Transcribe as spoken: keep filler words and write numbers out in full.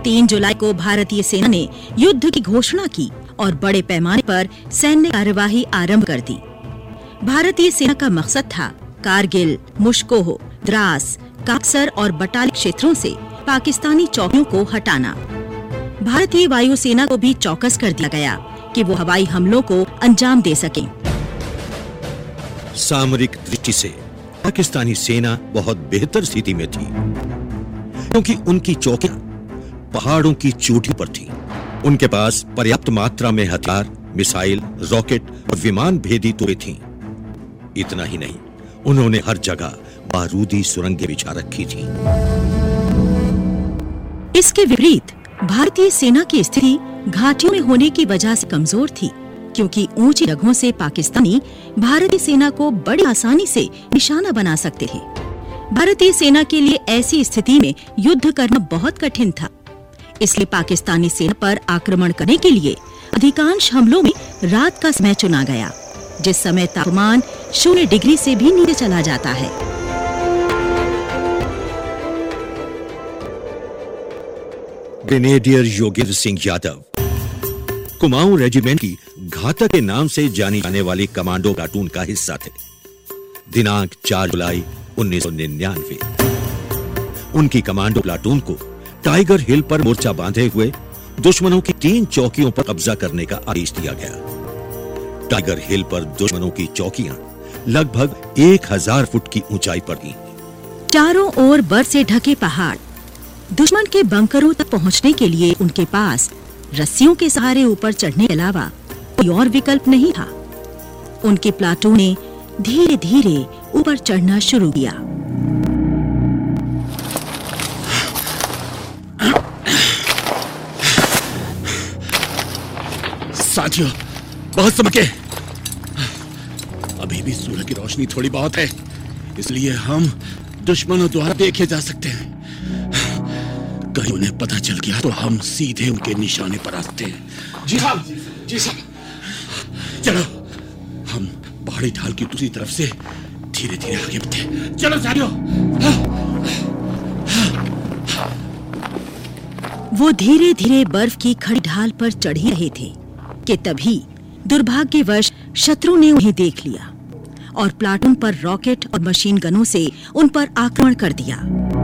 तीन जुलाई को भारतीय सेना ने युद्ध की घोषणा की और बड़े पैमाने पर सैन्य कार्यवाही आरंभ कर दी। भारतीय सेना का मकसद था कारगिल, मुश्कोह, द्रास, काकसर और बटाली क्षेत्रों से पाकिस्तानी चौकियों को हटाना। भारतीय वायुसेना को भी चौकस कर दिया गया कि वो हवाई हमलों को अंजाम दे सकें। सामरिक दृष्टि से पाकिस्तानी सेना बहुत बेहतर स्थिति में थी, क्योंकि उनकी चौकियां पहाड़ों की चोटी पर थीं। उनके पास पर्याप्त मात्रा में हथियार, मिसाइल, रॉकेट और विमान भेदी तोपें थीं। इतना ही नहीं, उन्होंने हर जगह बारूदी सुरंगें बिछा रखी थीं। इसके विपरीत भारतीय सेना की स्थिति घाटियों में होने की वजह से कमजोर थी, क्योंकि ऊंची जगहों से पाकिस्तानी भारतीय सेना को बड़ी आसानी से निशाना बना सकते थे। भारतीय सेना के लिए ऐसी स्थिति में युद्ध करना बहुत कठिन था। इसलिए पाकिस्तानी सेना पर आक्रमण करने के लिए अधिकांश हमलों में रात का समय चुना गया, जिस समय तापमान शून्य डिग्री से भी नीचे चला जाता है। ब्रिगेडियर योगेंद्र सिंह यादव कुमाऊं रेजिमेंट की घातक के नाम से जानी जाने वाली कमांडो प्लाटून का हिस्सा थे। दिनांक चार जुलाई उन्नीस सौ निन्यानवे उनकी कमांडो प्लाटून को टाइगर हिल पर मोर्चा बांधे हुए दुश्मनों की तीन चौकियों पर कब्जा करने का आदेश दिया गया। टाइगर हिल पर दुश्मनों की चौकियां लगभग एक हजार फुट की ऊंचाई पर थीं। चारों ओर बर्फ से ढके पहाड़, दुश्मन के बंकरों तक पहुंचने के लिए उनके पास रस्सियों के सहारे ऊपर चढ़ने के अलावा कोई और विकल्प नहीं था। उनकी प्लाटून ने धीरे धीरे ऊपर चढ़ना शुरू किया। साथियों, बहुत समय के अभी भी सूरज की रोशनी थोड़ी बहुत है, इसलिए हम दुश्मनों द्वारा देखे जा सकते हैं। कहीं उन्हें पता चल गया तो हम सीधे उनके निशाने पर आते हैं। जी साहब, जी साहब। चलो, हम पहाड़ी ढाल की दूसरी तरफ से धीरे धीरे आगे बढ़ते। चलो साथियों। वो धीरे धीरे बर्फ की खड़ी ढाल पर चढ़ ही रहे थे कि तभी दुर्भाग्यवश शत्रु ने उन्हें देख लिया और प्लाटून पर रॉकेट और मशीन गनों से उन पर आक्रमण कर दिया।